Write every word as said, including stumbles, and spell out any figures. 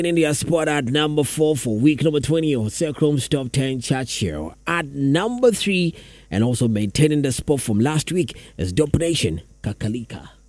In their spot at number four for week number twenty of Selcrome's Top ten Chart Show. At number three, and also maintaining the spot from last week, is Dope Nation Kakalika.